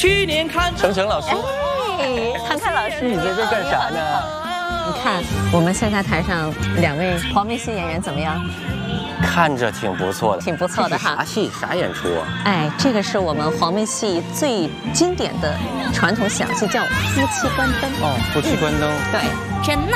去年看程程老师， 哎，涵涵老师， 你在这干啥呢？ 你看我们现在台上2位黄梅戏演员怎么样？ 看着挺不错的， 挺不错的哈。 啥戏啥演出啊？ 哎，这个是我们黄梅戏最经典的传统小戏，叫夫妻关灯。 哦，夫妻关灯。 对，真